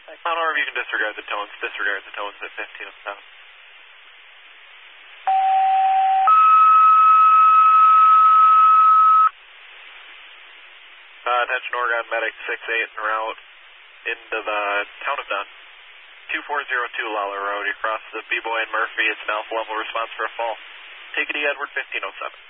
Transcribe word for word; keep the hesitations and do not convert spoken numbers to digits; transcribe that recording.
On order, you can disregard the tones. Disregard the tones at fifteen oh seven. Uh, attention Oregon Medic six eight en route into the town of Dunn. two four zero two Lawler Road. You cross the B-Boy and Murphy. It's an alpha level response for a fall. Take it E Edward fifteen oh seven.